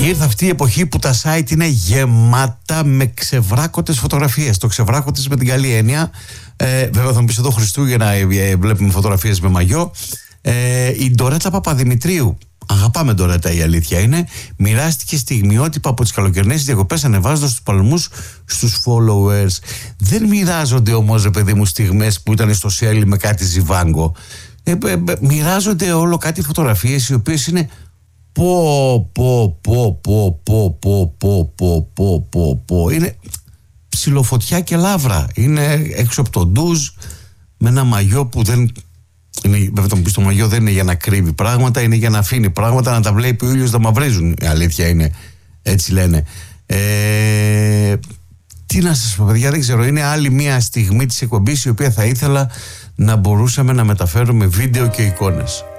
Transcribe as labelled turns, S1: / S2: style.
S1: Ήρθε αυτή η εποχή που τα site είναι γεμάτα με ξεβράκωτες φωτογραφίες. Το ξεβράκωτες με την καλή έννοια. Βέβαια θα μου πεις εδώ Χριστούγεννα βλέπουμε φωτογραφίες με μαγιό. Η Ντορέτα Παπαδημητρίου, αγαπάμε Ντορέτα, η αλήθεια είναι, μοιράστηκε στιγμιότυπα από τις καλοκαιρινές διακοπές ανεβάζοντας τους παλμούς στους followers. Δεν μοιράζονται όμως, ρε παιδί μου, στιγμές που ήταν στο σέλι με κάτι ζιβάγκο. Μοιράζονται όλο κάτι φωτογραφίες οι οποίες είναι είναι ψιλοφωτιά και λάβρα. Είναι έξω από το ντουζ με ένα μαγιό που δεν είναι, βέβαια το μου πεις, το μαγιό δεν είναι για να κρύβει πράγματα, είναι για να αφήνει πράγματα να τα βλέπει ο ήλιος να μαυρίζουν. Η αλήθεια είναι, έτσι λένε. Τι να σας πω, παιδιά, δεν ξέρω. Είναι άλλη μια στιγμή της εκπομπής η οποία θα ήθελα να μπορούσαμε να μεταφέρουμε βίντεο και εικόνες.